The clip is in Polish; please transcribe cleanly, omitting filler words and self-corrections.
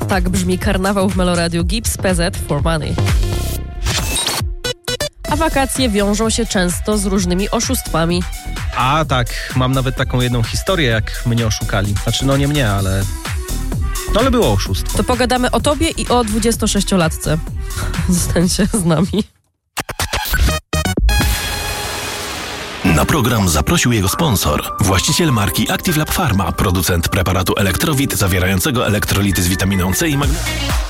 Tak brzmi karnawał w Meloradiu Gibbs PZ for Money. A wakacje wiążą się często z różnymi oszustwami. A tak, mam nawet taką jedną historię, jak mnie oszukali. Znaczy, no nie mnie, ale... No ale było oszustwo. To pogadamy o tobie i o 26-latce. Zostańcie z nami. Na program zaprosił jego sponsor, właściciel marki Active Lab Pharma, producent preparatu Elektrowit zawierającego elektrolity z witaminą C i magnezją.